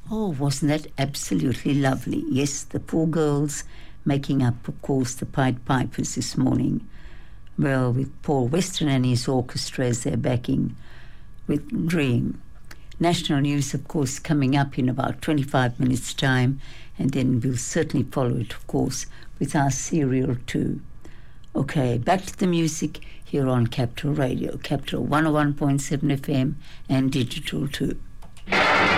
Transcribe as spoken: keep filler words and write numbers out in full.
Oh, wasn't that absolutely lovely? Yes, the poor girls making up, of course, the Pied Pipers this morning. Well, with Paul Weston and his orchestra as their backing with Dream. National news, of course, coming up in about twenty-five minutes' time, and then we'll certainly follow it, of course, with our serial too. Okay, back to the music here on Capital Radio, Capital one oh one point seven F M and digital too.